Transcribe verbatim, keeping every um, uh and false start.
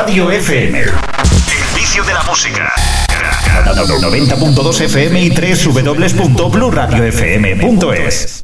Radio F M. El vicio de la música. noventa punto dos F M y doble u doble u doble u punto blue radio f m punto es.